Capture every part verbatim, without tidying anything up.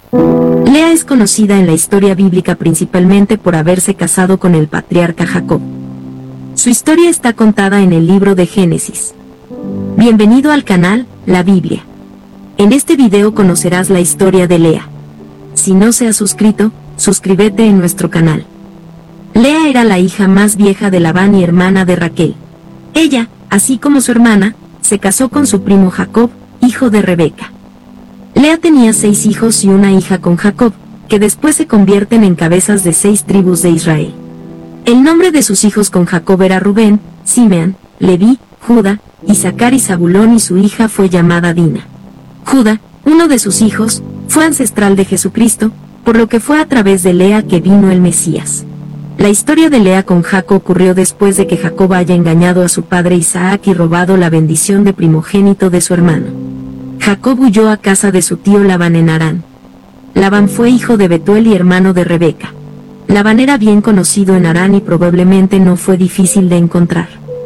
Lea es conocida en la historia bíblica principalmente por haberse casado con el patriarca Jacob. Su historia está contada en el libro de Génesis. Bienvenido al canal, La Biblia. En este video conocerás la historia de Lea. Si no se has suscrito, suscríbete en nuestro canal. Lea era la hija más vieja de Labán y hermana de Raquel. Ella, así como su hermana, se casó con su primo Jacob, hijo de Rebeca. Lea tenía seis hijos y una hija con Jacob, que después se convierten en cabezas de seis tribus de Israel. El nombre de sus hijos con Jacob era Rubén, Simeón, Leví, Judá, Isaacar y Zabulón, y su hija fue llamada Dina. Judá, uno de sus hijos, fue ancestral de Jesucristo, por lo que fue a través de Lea que vino el Mesías. La historia de Lea con Jacob ocurrió después de que Jacob haya engañado a su padre Isaac y robado la bendición de primogénito de su hermano. Jacob huyó a casa de su tío Labán en Harán. Labán fue hijo de Betuel y hermano de Rebeca. Labán era bien conocido en Harán y probablemente no fue difícil de encontrar.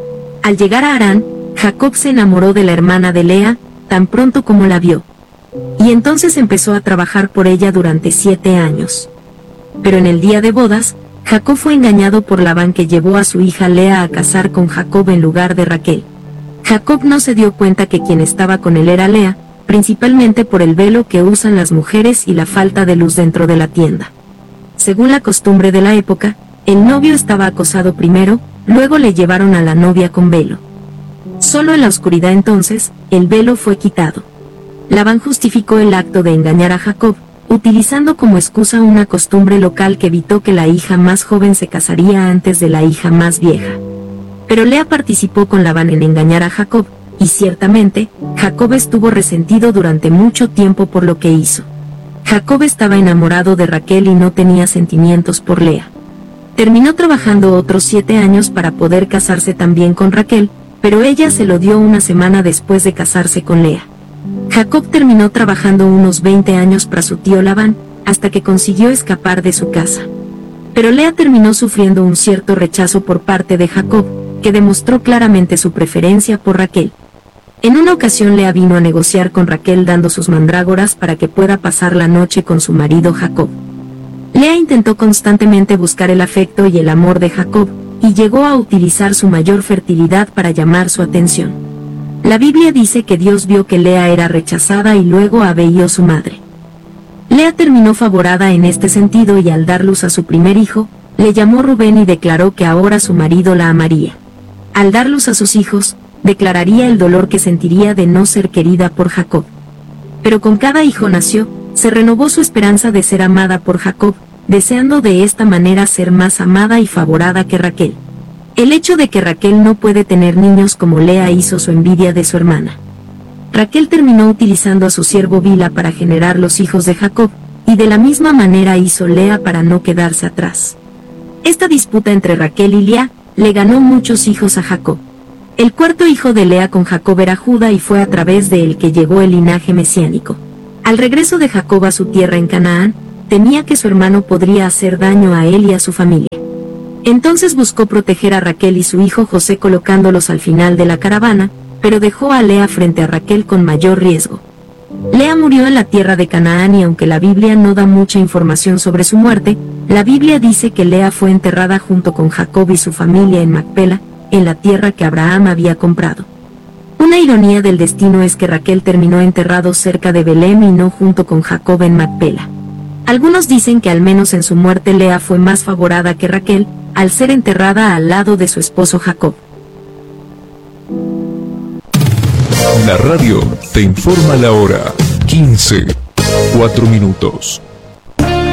Al llegar a Harán, Jacob se enamoró de la hermana de Lea, tan pronto como la vio. Y entonces empezó a trabajar por ella durante siete años. Pero en el día de bodas, Jacob fue engañado por Labán, que llevó a su hija Lea a casar con Jacob en lugar de Raquel. Jacob no se dio cuenta que quien estaba con él era Lea, principalmente por el velo que usan las mujeres y la falta de luz dentro de la tienda. Según la costumbre de la época, el novio estaba acosado primero, luego le llevaron a la novia con velo. Solo en la oscuridad entonces, el velo fue quitado. Labán justificó el acto de engañar a Jacob, utilizando como excusa una costumbre local que evitó que la hija más joven se casaría antes de la hija más vieja. Pero Lea participó con Labán en engañar a Jacob, y ciertamente, Jacob estuvo resentido durante mucho tiempo por lo que hizo. Jacob estaba enamorado de Raquel y no tenía sentimientos por Lea. Terminó trabajando otros siete años para poder casarse también con Raquel, pero ella se lo dio una semana después de casarse con Lea. Jacob terminó trabajando unos veinte años para su tío Labán, hasta que consiguió escapar de su casa. Pero Lea terminó sufriendo un cierto rechazo por parte de Jacob, que demostró claramente su preferencia por Raquel. En una ocasión Lea vino a negociar con Raquel dando sus mandrágoras para que pueda pasar la noche con su marido Jacob. Lea intentó constantemente buscar el afecto y el amor de Jacob, y llegó a utilizar su mayor fertilidad para llamar su atención. La Biblia dice que Dios vio que Lea era rechazada y luego abelló su madre. Lea terminó favorada en este sentido y al dar luz a su primer hijo, le llamó Rubén y declaró que ahora su marido la amaría. Al dar luz a sus hijos, declararía el dolor que sentiría de no ser querida por Jacob. Pero con cada hijo nació, se renovó su esperanza de ser amada por Jacob, deseando de esta manera ser más amada y favorada que Raquel. El hecho de que Raquel no puede tener niños como Lea hizo su envidia de su hermana. Raquel terminó utilizando a su siervo Bilha para generar los hijos de Jacob, y de la misma manera hizo Lea para no quedarse atrás. Esta disputa entre Raquel y Lea le ganó muchos hijos a Jacob. El cuarto hijo de Lea con Jacob era Judá y fue a través de él que llegó el linaje mesiánico. Al regreso de Jacob a su tierra en Canaán, temía que su hermano podría hacer daño a él y a su familia. Entonces buscó proteger a Raquel y su hijo José colocándolos al final de la caravana, pero dejó a Lea frente a Raquel con mayor riesgo. Lea murió en la tierra de Canaán y aunque la Biblia no da mucha información sobre su muerte, la Biblia dice que Lea fue enterrada junto con Jacob y su familia en Macpela, en la tierra que Abraham había comprado. Una ironía del destino es que Raquel terminó enterrado cerca de Belén y no junto con Jacob en Macpela. Algunos dicen que al menos en su muerte Lea fue más favorada que Raquel, al ser enterrada al lado de su esposo Jacob. La radio te informa la hora, quince, cuatro minutos.